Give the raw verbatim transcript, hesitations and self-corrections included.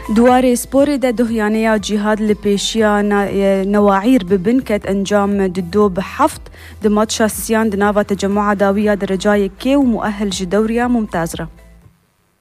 دواري سبوري دا دهيانيا جهاد لبيشيا نواعير ببنكة أنجام ددو بحفط دماتشا سيان دنافا تجمع داوية درجاية كي ومؤهل جدوريا ممتازرة.